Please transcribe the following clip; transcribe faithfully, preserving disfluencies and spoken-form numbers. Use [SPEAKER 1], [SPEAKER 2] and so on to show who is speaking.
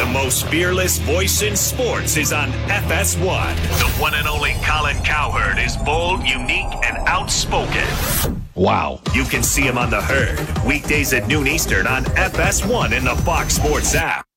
[SPEAKER 1] most fearless voice in sports is on F S one. The one and only Colin Cowherd is bold, unique, and outspoken.
[SPEAKER 2] Wow.
[SPEAKER 1] You can see him on The Herd, weekdays at noon Eastern on F S one in the Fox Sports app.